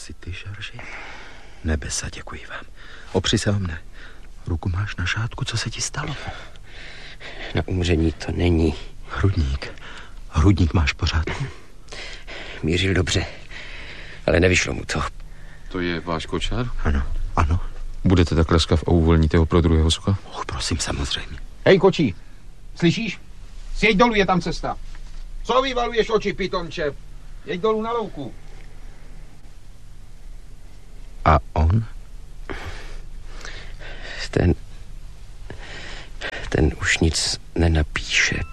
jsi ty, Žorži? Nebesa, děkuji vám. Opři se o mne. Ruku máš na šátku, co se ti stalo? Na umření to není. Hrudník máš v pořádku? Mířil dobře, ale nevyšlo mu to. To je váš kočár? Ano. Budete tak laskav a uvolníte ho pro druhého sucha? Prosím, samozřejmě. Hej, kočí, slyšíš? Sjeď dolů, je tam cesta. Co vyvaluješ oči, pitomče? Jeď dolů na louku. A on? Ten už nic nenapíše.